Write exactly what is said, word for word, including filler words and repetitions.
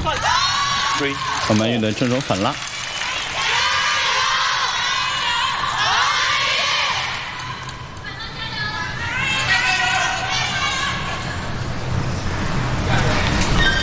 和曼玉的这种反拉。